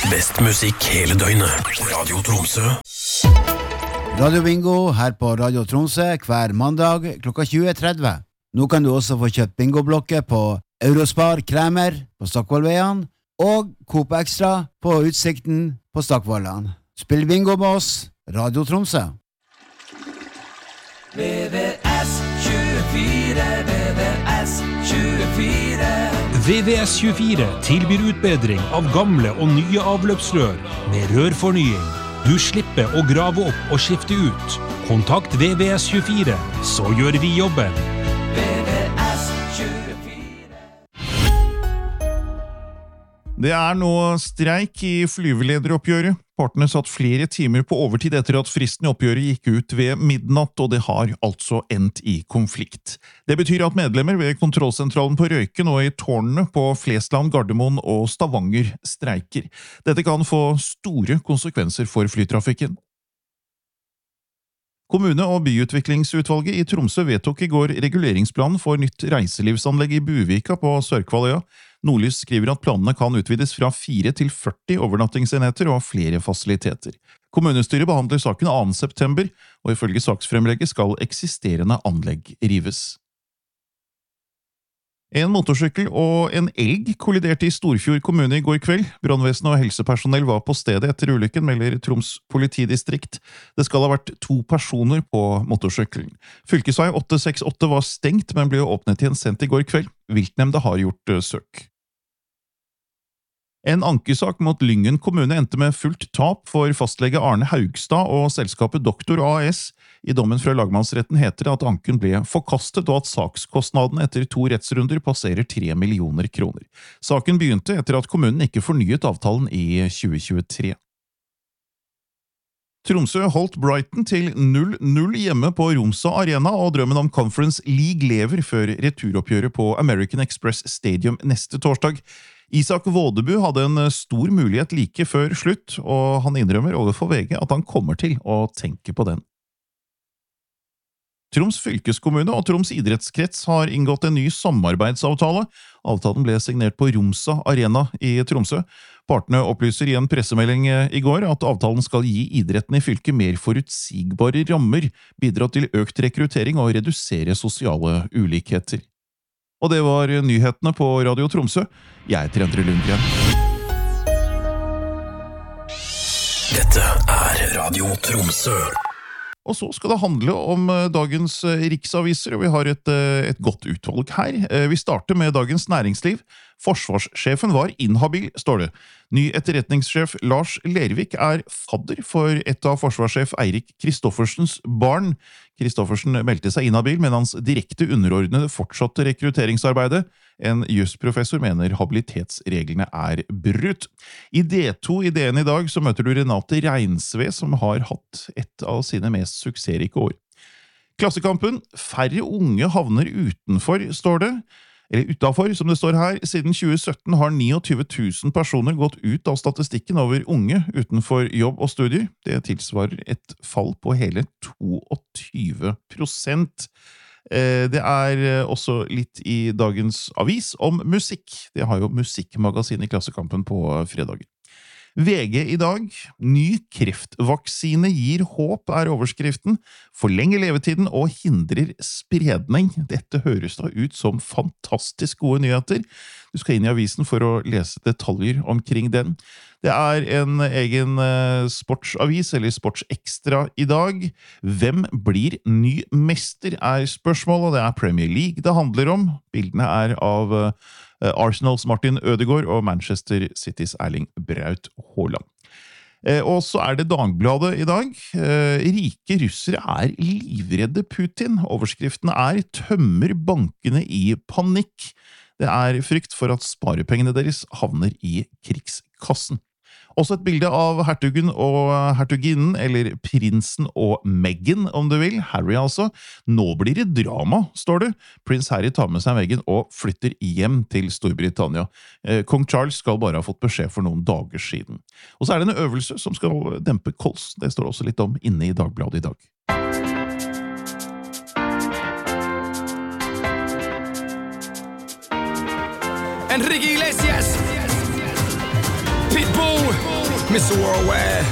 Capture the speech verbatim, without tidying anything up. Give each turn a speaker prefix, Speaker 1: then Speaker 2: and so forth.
Speaker 1: Best musikk hele døgnet. Radio Tromsø.
Speaker 2: Radio Bingo her på Radio Tromsø hver mandag klokka tjue tretti. Nå kan du også få kjøpt bingoblokker på Eurospar Kremer på Stockvollveien og Coop Extra på Utsikten på Stockvollan. Spill bingo med oss, Radio Tromsø.
Speaker 3: V V S tjuefire, V V S tjuefire.
Speaker 4: V V S tjuefire tilbyr utbedring av gamle og nye avløpsrør med rørfornying. Du slipper å grave opp og skifte ut. Kontakt V V S tjuefire, så gjør vi jobben.
Speaker 3: V V S tjuefire.
Speaker 5: Det er nå streik i flyvelederoppgjøret. Partene satt flere timer på overtid etter at fristen i oppgjøret gikk ut ved midnatt, og det har altså endt i konflikt. Det betyr at medlemmer ved kontrollsentralen på Røyken og i tårnene på Flesland, Gardermoen og Stavanger streiker. Dette kan få store konsekvenser for flytrafikken. Kommune- og byutviklingsutvalget i Tromsø vedtok i går reguleringsplanen for nytt reiselivsanlegg i Buvika på Sørkvaløya. Nordlys skriver at planene kan utvides fra fire til førti overnattingsenheter og flere fasiliteter. Kommunestyret behandler saken annen september, og ifølge saksfremlegget skal eksisterende anlegg rives. En motorsykkel og en elg kolliderte i Storfjord kommune i går kveld. Brannvesenet og helsepersonell var på stedet etter ulykken, melder Troms politidistrikt. Det skal ha vært to personer på motorsykkelen. Fylkesvei åtte seks åtte var stengt, men ble åpnet igjen sent i går kveld. Viltnemnda har gjort søk. En ankesak mot Lyngen kommune endte med fullt tap for fastlege Arne Haugstad og selskapet Doktor A S. I dommen fra lagmannsretten heter det at anken ble forkastet og at sakskostnaden etter to rettsrunder passerer tre millioner kroner. Saken begynte etter at kommunen ikke fornyet avtalen i tjue tjuetre. Tromsø holdt Brighton til null null hjemme på Romsa Arena, og drømmen om Conference League lever før returoppgjøret på American Express Stadium neste torsdag. Isak Vådebu hadde en stor mulighet like før slutt, og han innrømmer overfor V G at han kommer til å tenke på den. Troms fylkeskommune og Troms idrettskrets har inngått en ny samarbeidsavtale. Avtalen ble signert på Romsa Arena i Tromsø. Partene opplyser i en pressemelding i går at avtalen skal gi idretten i fylket mer forutsigbare rammer, bidra til økt rekruttering og redusere sosiale ulikheter. Og det var nyhetene på Radio Tromsø. Jeg heter Endre Lundgren.
Speaker 1: Dette er Radio Tromsø.
Speaker 5: Og så skal det handle om dagens riksaviser, og vi har et, et godt utvalg her. Vi starter med Dagens Næringsliv. Forsvarssjefen var inhabil, står det. Ny etterretningssjef Lars Lervik er fadder for et av forsvarssjef Eirik Kristoffersens barn. Kristoffersen meldte seg inhabil, men hans direkte underordnede fortsatte rekrutteringsarbeidet. En jusprofessor mener habilitetsreglene er brutt. I D to i D N i dag så møter du Renate Reinsve, som har hatt et av sine mest suksessrike år. Klassekampen, færre unge havner utenfor, står det. Eller utenfor, som det står her. Siden tjue sytten har tjueni tusen personer gått ut av statistikken over unge utenfor jobb og studier. Det tilsvarer et fall på hele tjueto prosent. Det er også litt i dagens avis om musikk. Det har jo musikkmagasin i Klassekampen på fredager. V G i dag, ny kreftvaksine gir håp er overskriften, forlenger levetiden og hindrer spredning. Dette høres da ut som fantastisk gode nyheter. Du skal inn i avisen for å lese detaljer omkring den. Det er en egen sportsavis, eller sportsekstra i dag. Hvem blir ny mester er spørsmålet, og det er Premier League det handler om. Bildene er av Arsenals Martin Ødegaard og Manchester Citys Erling Braut Haaland. Og så er det Dagbladet i dag. Rike russere er livredde Putin. Overskriften er «Tømmer bankene i panikk». Det er frykt for at sparepengene deres havner i krigskassen. Også et bilde av hertugen og hertuginnen, eller prinsen og Meghan, om du vil. Harry altså. Nå blir det drama, står det. Prins Harry tar med seg Meghan og flytter hjem til Storbritannia. Kong Charles skal bare ha fått beskjed for noen dager siden. Og så er det en øvelse som skal dempe kols. Det står også litt om inne i Dagbladet i dag.
Speaker 3: Enrique Iglesias, Pitbull.
Speaker 6: me so aware.